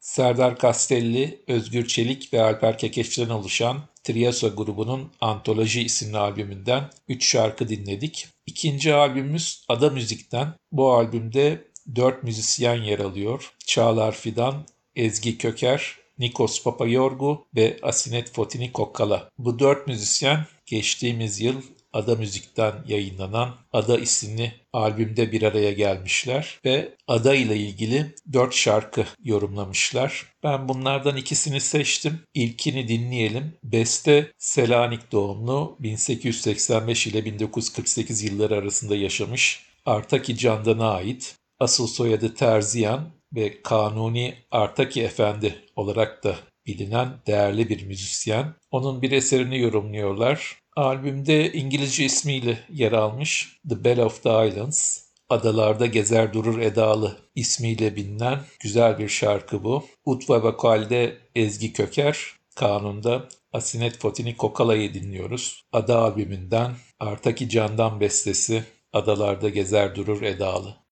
Serdar Castelli, Özgür Çelik ve Alper Kekeç'ten oluşan Triaso grubunun Antoloji isimli albümünden 3 şarkı dinledik. İkinci albümümüz Ada Müzik'ten. Bu albümde 4 müzisyen yer alıyor. Çağlar Fidan, Ezgi Köker, Nikos Papayorgu ve Asinet Fotini Kokkala. Bu 4 müzisyen geçtiğimiz yıl Ada Müzik'ten yayınlanan Ada isimli albümde bir araya gelmişler ve Ada ile ilgili 4 şarkı yorumlamışlar. Ben bunlardan ikisini seçtim. İlkini dinleyelim. Beste Selanik doğumlu, 1885 ile 1948 yılları arasında yaşamış Artaki Candan'a ait. Asıl soyadı Terziyan ve Kanuni Artaki Efendi olarak da bilinen değerli bir müzisyen. Onun bir eserini yorumluyorlar. Albümde İngilizce ismiyle yer almış The Belle of the Islands, Adalarda Gezer Durur Edalı ismiyle bilinen güzel bir şarkı bu. Ut ve vokalde Ezgi Köker, kanunda Asinet Fotini Kokala'yı dinliyoruz. Ada albümünden Artaki Candan bestesi Adalarda Gezer Durur Edalı.